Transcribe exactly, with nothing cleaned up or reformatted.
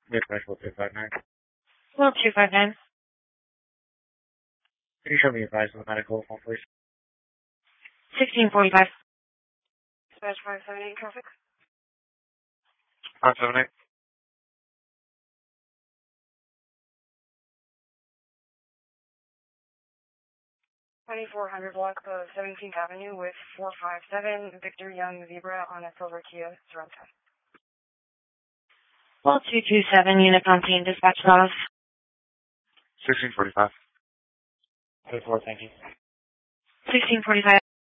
Midwest two five nine. Well, two five nine. Can you show me advice on the medical phone, please? sixteen forty-five. Dispatch five seven eight traffic. five seven eight. twenty-four hundred block of seventeenth Avenue with four five seven Victor Young Zebra on a silver Kia Sorento. Well, two two seven, unit fourteen, dispatch off. sixteen forty-five. Good four, thank you. sixteen forty-five.